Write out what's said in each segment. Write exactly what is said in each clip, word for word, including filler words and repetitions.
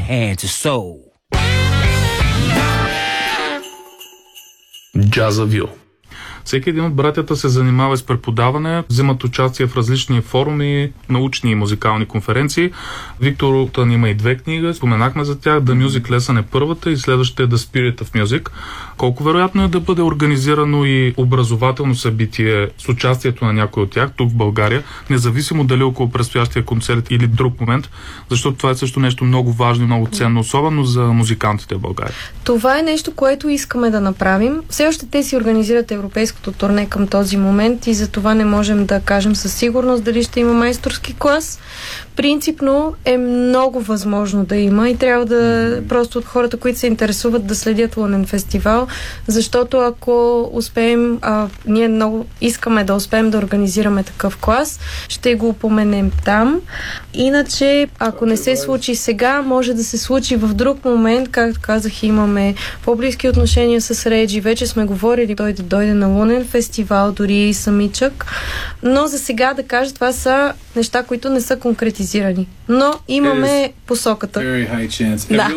hands to soul. Джазавил. Всеки един от братята се занимава с преподаване, взимат участие в различни форуми, научни и музикални конференции. Виктор Тън има и две книги, споменахме за тях. The Music Lesson е първата и следващата е The Spirit of Music. Колко вероятно е да бъде организирано и образователно събитие с участието на някой от тях тук в България, независимо дали около предстоящия концерт или друг момент, защото това е също нещо много важно и много ценно, особено за музикантите в България. Това е нещо, което искаме да направим. Все още те си организират европейското турне към този момент и за това не можем да кажем със сигурност дали ще има майсторски клас. Принципно е много възможно да има и трябва да просто от хората, които се интересуват, да следят Лунен фестивал, защото ако успеем, а, ние много искаме да успеем да организираме такъв клас, ще го упоменем там. Иначе, ако не се случи сега, може да се случи в друг момент. Както казах, имаме по-близки отношения с Реджи. Вече сме говорили той да дойде на Лунен фестивал, дори и самичък. Но за сега да кажа, това са неща, които не са конкретизирани. Но имаме посоката. Да.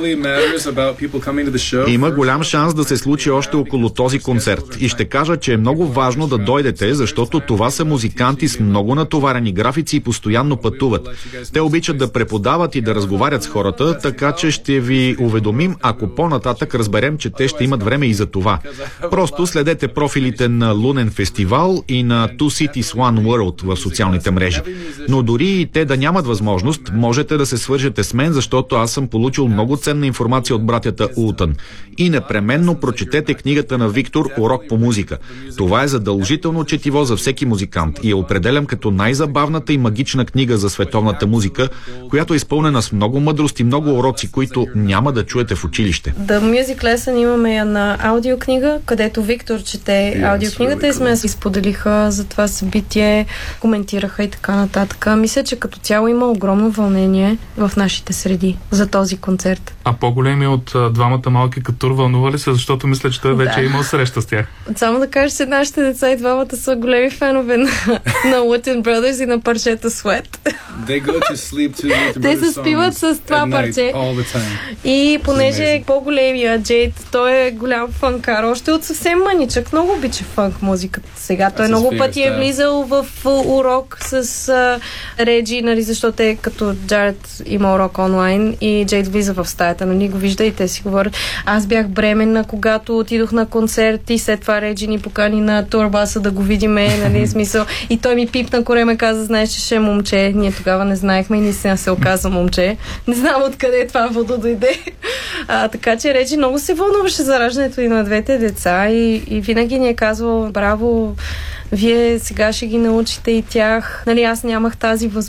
Има голям шанс да се случи още около този концерт. И ще кажа, че е много важно да дойдете, защото това са музиканти с много натоварени графици и постоянно пътуват. Те обичат да преподават и да разговарят с хората, така че ще ви уведомим, ако по-нататък разберем, че те ще имат време и за това. Просто следете профилите на Лунен фестивал и на Two Cities One World в социалните мрежи. Но дори и те да нямат възможност, можете да се свържете с мен, защото аз съм получил много ценна информация от братята Ултън. И непременно прочетете книгата на Виктор "Урок по музика". Това е задължително четиво за всеки музикант и я определям като най-забавната и магична книга за световната музика, която е изпълнена с много мъдрост и много уроци, които няма да чуете в училище. The Music Lesson имаме я на аудиокнига, където Виктор чете аудиокнигата и сме я споделиха за това събитие, коментираха и така нататък. Мисля, че като цяло има огромно вълнение в нашите среди за този концерт. А по-големи от а, двамата малки Катур вълнували се, защото мисля, че той вече да. е имал среща с тях. Само да кажа, че нашите деца и двамата са големи фенове на, на Lutin Brothers и на парчето Sweat. Те се спиват с това парче. И понеже по-големия Джейд, той е голям фанкар, още от съвсем маничък, много обича фанк музиката. Сега той много пъти е влизал в урок с а, Реджи, нали, защото е като Джаред има урок онлайн и Джейд влиза в стаята, но ние го вижда и те си говорят. Аз бях бременна, когато отидох на концерт и след това Реджи ни покани на турбаса да го видиме, нали, смисъл. И той ми пипна коре, каза, знаеш, че ще е момче. Ние тогава не знаехме и наистина се оказа момче. Не знам откъде това водо дойде. А, така че Реджи много се вълнуваше за раждането и на двете деца и, и винаги ни е казвал, браво, вие сега ще ги научите и тях. Нали, аз нямах тази възможност